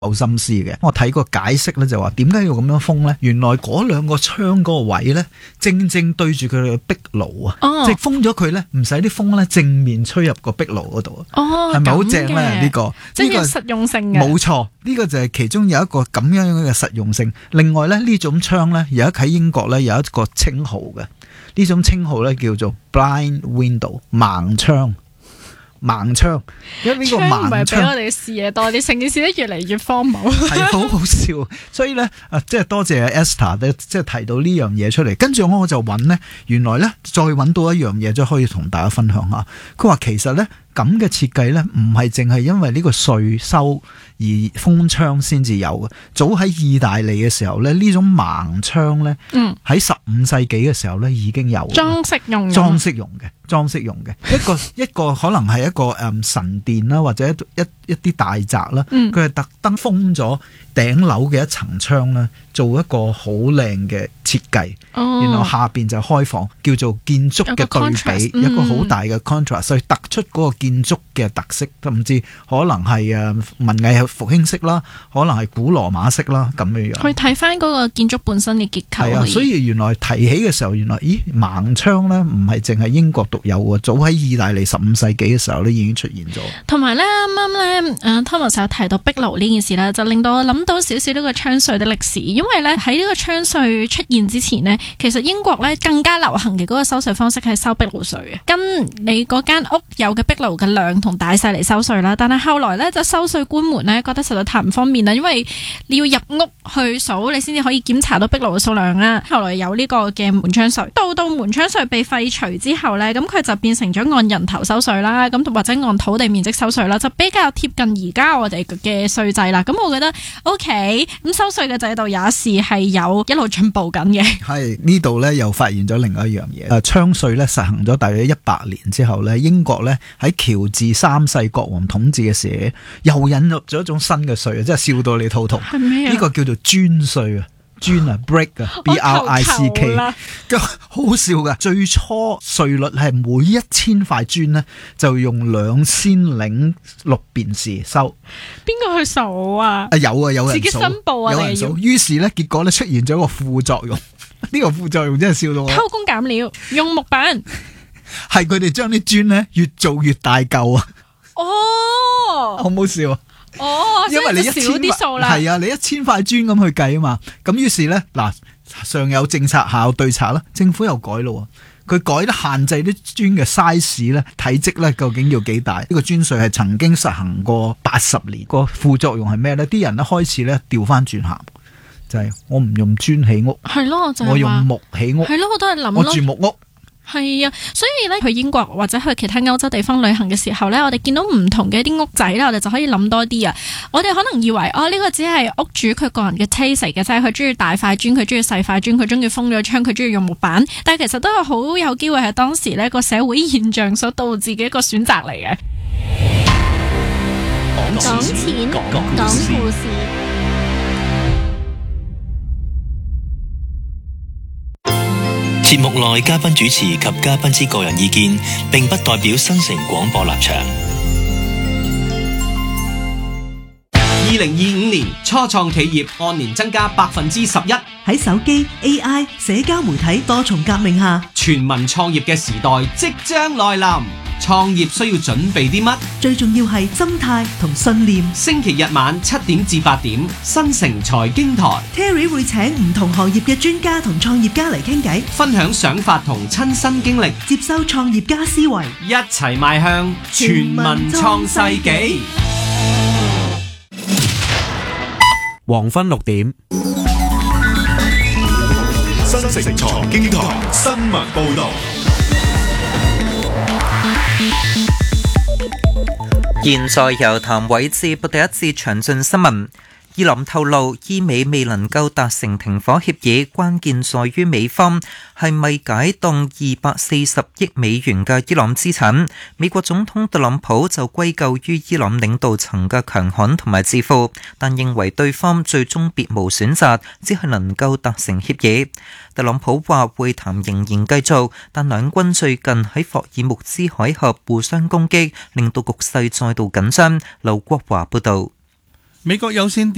有心思嘅。我睇個解釋咧就話點解要咁樣封咧？原來嗰兩個窗嗰個位咧，正正對住佢嘅壁爐啊，即係封咗佢咧，唔使啲風咧正面吹入個壁爐嗰度啊。係咪好正咧？呢個即係實用性嘅。 冇錯，呢個就係其中有一個咁樣嘅實用性。另外咧，呢種窗咧，有喺英國咧有一個稱號嘅，呢種稱號咧叫做 blind window 盲窗。盲窗，因為呢個盲窗唔係俾我哋視野多啲，成件事都越嚟越荒謬， 係好好笑。所以咧，即係多謝 Esther 咧，即係提到呢樣嘢出嚟。跟住我就揾呢，原來咧再揾到一樣嘢，即係可以同大家分享下。佢話其實咧咁嘅設計咧，唔係淨係因為呢個稅收而封窗先至有嘅。早喺意大利嘅時候咧，呢種盲窗咧，喺15世紀嘅時候咧已經有裝飾用嘅一個可能係一個神殿啦，或者一啲大宅啦，佢係特登封咗頂樓嘅一層窗啦，做一個好靚嘅設計，然後下邊就開放，叫做建築嘅對比，一個好大嘅 contrast，所以突出嗰個建築嘅特色，甚至可能係文藝復興式啦，可能係古羅馬式啦咁樣樣。 去睇翻嗰個建築本身嘅結構。係啊， 所以原來提起嘅時候，原來盲窗咧唔係淨係英國獨有嘅，早喺意大利15世紀嘅時候咧已經出現咗。 同埋咧，啱啱咧，Thomas 有提到壁爐呢件事咧，就令到我諗到少少呢個窗稅的歷史。因為咧喺呢個窗稅出現之前呢，其實英國咧更加流行嘅嗰個收稅方式係收壁爐稅嘅，跟你嗰間屋有嘅壁爐嘅量同大細嚟收稅啦。但係後來咧就收稅官們咧覺得實在太唔方便啦，因為你要入屋去數，你先至可以檢查到壁爐嘅數量啦。後來有呢個嘅門窗稅，到門窗稅被廢除之後咧，咁佢就變成咗按人頭收稅啦，咁或者按土地面積收稅啦，就比較貼近而家我哋嘅稅制啦。咁我覺得 OK， 咁收稅嘅制度也是係有一路進步緊嘅。 係呢度咧又發現咗另外一樣嘢，窗稅咧實行咗大約100年之後咧，英國咧喺喬治3世國王統治嘅時候，又引入咗一種新嘅稅啊，真係笑到你肚痛。係咩啊？呢個叫做磚稅啊。磚啊 ，brick 啊 ，BRICK， 好笑噶。最初稅率係每1000塊磚咧，就用2先領6便士收。 邊個去數啊？ 有人數， 自己申報啊， 有人數。於是咧，結果咧出現咗一個副作用。呢個副作用真係笑到我。 偷工減料，用木板。 係佢哋將啲磚咧越做越大嚿啊！ 哦， 好唔好笑啊？因為你少啲數啦， 係啊，你1000塊磚咁去計啊嘛，咁於是咧嗱，上有政策下有對策啦，政府又改咯，佢改得限制啲磚嘅 size 咧、體積咧，究竟要幾大？呢個磚稅係曾經實行過80年，個副作用係咩咧？啲人咧開始咧調翻轉行，就係我唔用磚起屋， 係咯，就係我用木起屋， 係咯，我都係諗咯， 我住木屋。 係啊，所以咧去英國或者去其他歐洲地方旅行嘅時候咧，我哋見到唔同嘅一啲屋仔咧，我哋就可以諗多啲啊。我哋可能以為呢個只係屋主佢個人嘅 taste 嘅啫，佢中意大塊磚，佢中意細塊磚，佢中意封咗窗，佢中意用木板，但係其實都係好有機會係當時呢個社會現象所導致嘅一個選擇嚟嘅。講錢，講故事。 節目內嘉賓主持及嘉賓之個人意見，並不代表新城廣播立場。 2025年初創企業按年增加11%， 喺手機、AI、社交媒體多重革命下， 全民創業嘅時代即將來臨。創業需要準備啲乜？ 最重要係心態同信念。 星期日晚7點至8點，新城財經台 Terry 會請唔同行業嘅專家同創業家嚟傾偈， 分享想法同親身經歷， 接收創業家思維， 一齊邁向全民創世紀。 黃昏6點， 新城財經台新聞報道。 現在由譚偉智報第一節詳盡新聞。伊朗透露，伊美未能夠達成停火協議，關鍵在於美方係咪解凍240億美元嘅伊朗資產。美國總統特朗普就歸咎於伊朗領導層嘅強悍同埋自負，但認為對方最終別無選擇，只係能夠達成協議。特朗普話會談仍然繼續，但兩軍最近喺霍爾木茲海峽互相攻擊，令到局勢再度緊張。劉國華報道。 美國有線電